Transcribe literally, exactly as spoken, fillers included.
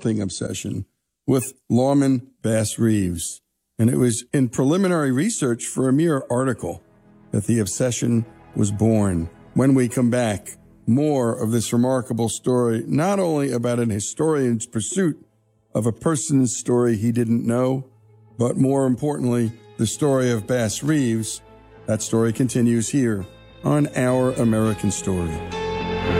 developing obsession with lawman Bass Reeves, and it was in preliminary research for a mere article that the obsession was born. When we come back, more of this remarkable story, not only about an historian's pursuit of a person's story he didn't know, but more importantly, the story of Bass Reeves. That story continues here on Our American Story.